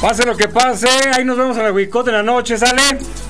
Pase lo que pase, ahí nos vemos en la Huicote en la noche, ¿sale?